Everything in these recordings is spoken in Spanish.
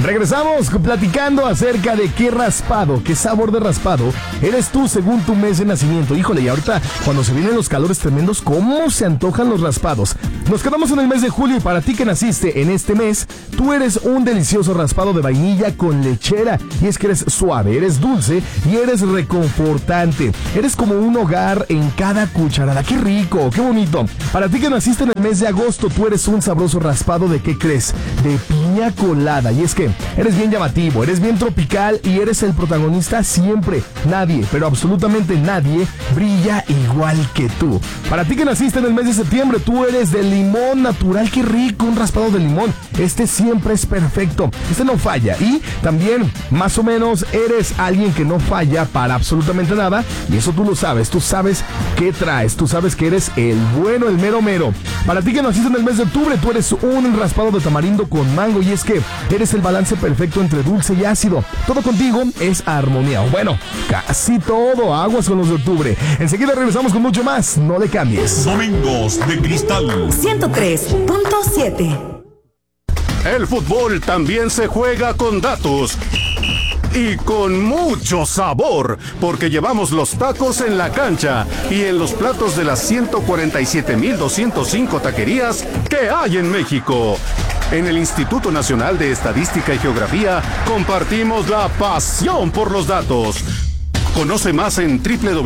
Regresamos platicando acerca de qué raspado, qué sabor de raspado eres tú según tu mes de nacimiento. Híjole, y ahorita cuando se vienen los calores tremendos, ¿cómo se antojan los raspados? Nos quedamos en el mes de julio y para ti que naciste en este mes, tú eres un delicioso raspado de vainilla con lechera. Y es que eres suave, eres dulce y eres reconfortante. Eres como un hogar en cada cucharada. ¡Qué rico! ¡Qué bonito! Para ti que naciste en el mes de agosto, tú eres un sabroso raspado de ¿qué crees? De piña colada. Y es que eres bien llamativo, eres bien tropical y eres el protagonista siempre. Nadie, pero absolutamente nadie, brilla igual que tú. Para ti que naciste en el mes de septiembre, tú eres de limón natural. ¡Qué rico! Un raspado de limón. Este siempre es perfecto. Este no falla. Y también, más o menos, eres alguien que no falla para absolutamente nada. Y eso tú lo sabes. Tú sabes qué traes. Tú sabes que eres el bueno, el mero mero. Para ti que naciste en el mes de octubre, tú eres un raspado de tamarindo con mango. Y es que eres el balance perfecto entre dulce y ácido. Todo contigo es armonía. Bueno, casi todo. Aguas con los de octubre. Enseguida regresamos con mucho más. No le cambies. Domingos de Cristal 103.7. El fútbol también se juega con datos. Y con mucho sabor, porque llevamos los tacos en la cancha y en los platos de las 147,205 taquerías que hay en México. En el Instituto Nacional de Estadística y Geografía compartimos la pasión por los datos. Conoce más en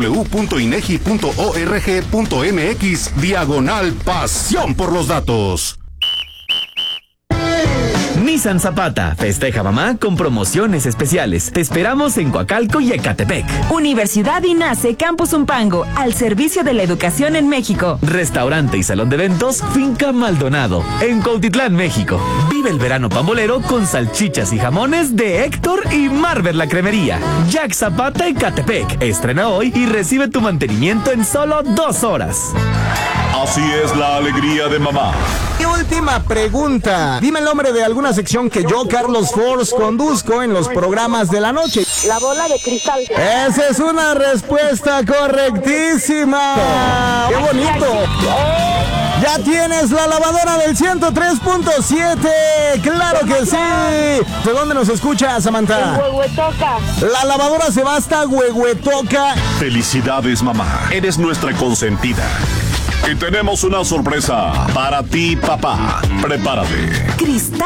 www.inegi.org.mx/pasión por los datos. Nissan Zapata festeja mamá con promociones especiales. Te esperamos en Coacalco y Ecatepec. Universidad INACE Campus Umpango, al servicio de la educación en México. Restaurante y salón de eventos Finca Maldonado, en Cuautitlán, México. Vive el verano pambolero con salchichas y jamones de Héctor y Marver la Cremería. Jack Zapata Ecatepec. Estrena hoy y recibe tu mantenimiento en solo 2 horas. Así es la alegría de mamá. Y última pregunta. Dime el nombre de alguna sección que yo, Carlos Force, conduzco en los programas de la noche. La bola de cristal. Esa es una respuesta correctísima. ¡Qué bonito! Ya tienes la lavadora del 103.7. ¡Claro que sí! ¿De dónde nos escucha, Samantha? En Huehuetoca. La lavadora se va hasta Huehuetoca. Felicidades, mamá. Eres nuestra consentida. Y tenemos una sorpresa para ti, papá. Prepárate. Cristal.